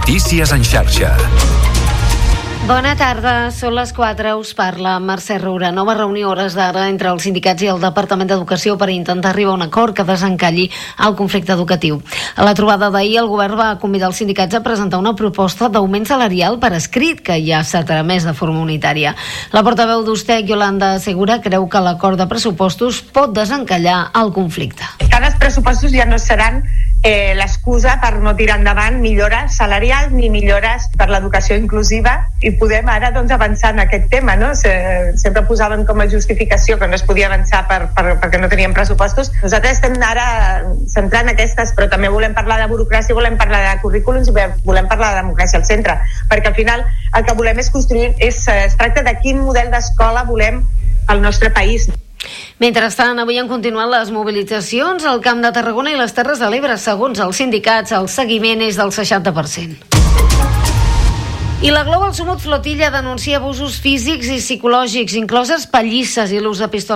Notícies en xarxa. Bona tarda, són les 4, us parla Mercè Roura. Nova reunió a hores d'ara entre els sindicats i el Departament d'Educació per intentar arribar a un acord que desencalli el conflicte educatiu. A la trobada d'ahir, el govern va convidar els sindicats a presentar una proposta d'augment salarial per escrit, que ja s'ha tramès de forma unitària. La portaveu d'Ustec, Yolanda Segura, creu que l'acord de pressupostos pot desencallar el conflicte. Cada pressupostos ja no seran l'excusa per no tirar endavant millores salarials ni millores per l'educació inclusiva, i podem ara avançar en aquest tema, no? Sempre posaven com a justificació que no es podia avançar perquè no teníem pressupostos. Nosaltres estem ara centrant aquestes, però també volem parlar de burocràcia, volem parlar de currículums i volem parlar de democràcia al centre, perquè al final el que volem és construir, es tracta de quin model d'escola volem al nostre país. Mentrestant, avui han continuat les mobilitzacions al Camp de Tarragona i les Terres de l'Ebre. Segons els sindicats, el seguiment és del 60%. I la Global Sumut Flotilla denuncia abusos físics i psicològics, incloses pallisses i l'ús de pistoles